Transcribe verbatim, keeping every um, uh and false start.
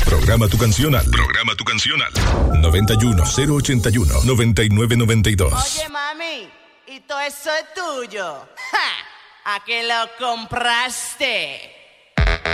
Programa tu canción al. Programa tu canción al. noventa y uno, cero ochenta y uno, noventa y nueve noventa y dos. Oye, mami, ¿y todo eso es tuyo? ¡Ja! ¿A que lo compraste?